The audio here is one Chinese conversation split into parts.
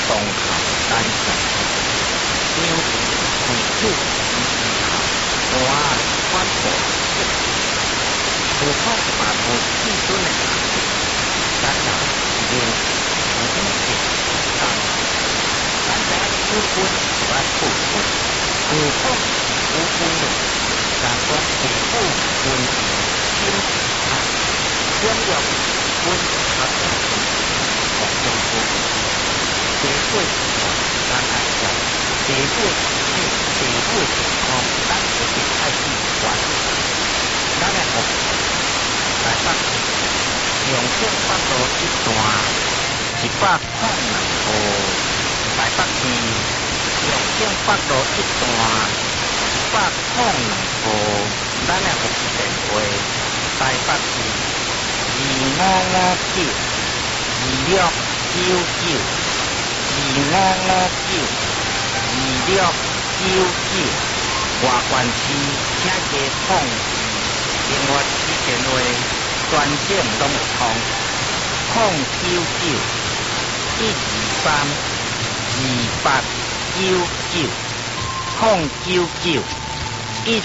东海单向，牛为主我反驳不靠把不基准的咱要用无解上，咱在不分来不分，不分不分的，咱说不分分心啊，想要分啊分，中不社会咱来讲，社会社会咱一定爱去管，咱来学来北用正法度一段102步，来北市用正法度一段102步，咱来学电话，台北市2559。2699 2559 外县市请加统计另外一电话专线拢有通099 123 2899 099 123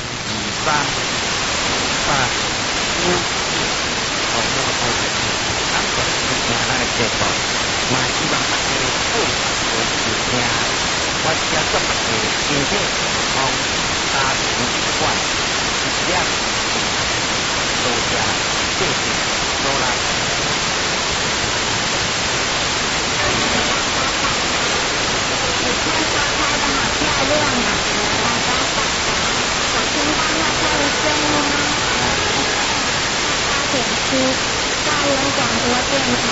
2899。咱的节目，嘛希望大家好好收听，我写作大家身体健康，家庭愉快，一点多谢谢谢多来。 你看花开的好漂亮啊！我听到花开的声音吗？8点7。大人广播电台。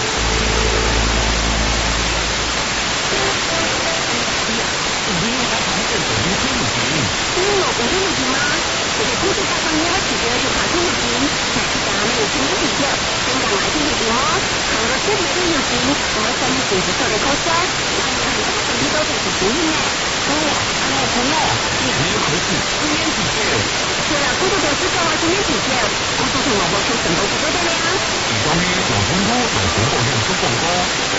你应该从这手机听录屏。 我不听录屏吗？这个听说大上面我记得有看听录屏，那是咱们有听的地条，真的来听录屏吗？看到这里的录屏，我们三是不错的口罩，那你很多的手机都可以读音呢。 安那从你何是今天几天？ 对了，孤独的是叫我今天几天？我昨天我播出什么都对了呀？ 你关于有通过有通过认出广告。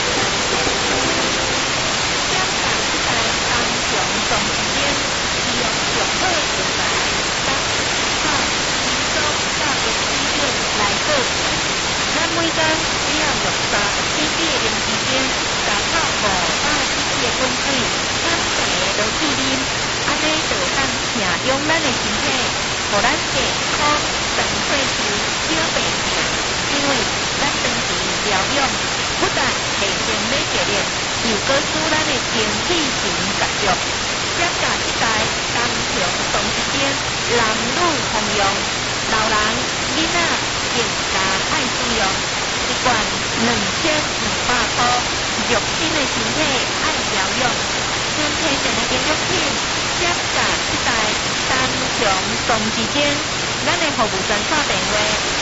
香港在高雄总医院利用上好的来当靠民众到的医院来做诊，咱每天只要用3起的零时间，达到500cc的滚水，减茶落去啉，安尼就当听用咱的身体，互咱健康长岁数少病痛，因为咱长期疗养，不但提升免疫力，又搁使咱的精气神十足。接下一代高雄同时间男女通用，老人囡仔更加爱使用，一罐2200块，肉身的身体爱疗养，身体上的健康品。接下一代高雄同时间，咱的服务专线电话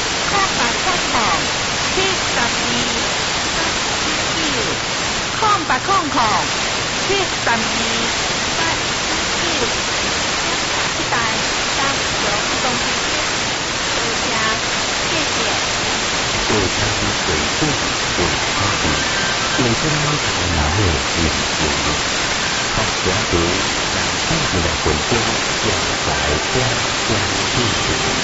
08007272，一代高雄同时间，多谢谢谢。 各家水库为差别，有些人台南的是有的，靠家族让自己的回家要在家乡进行。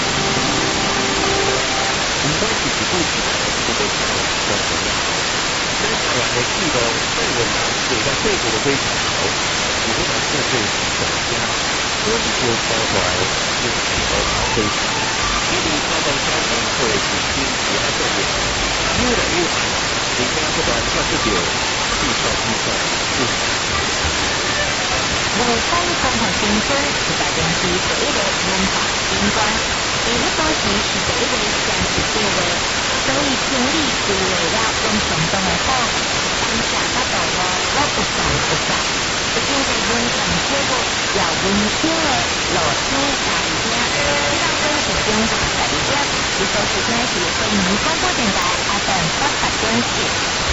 唔管是自己住，这个桥都怎样？这台湾的记录，对我们这个最后的非常好，如果把这对小家，都是说包出来，就是都好非常。因为他们交通会是经济爱做的，越来越好，人家不但看得到，地上不无风风和新村是大城市第一个文化景观，因为当时是第一个城市定位，所以清理是为了用相当的好，当下甲道路我不上不下，已经在文创节目要温馨的路线大厅，让真是经常12点，你收视听的是北宁广播电台 FM 88.1。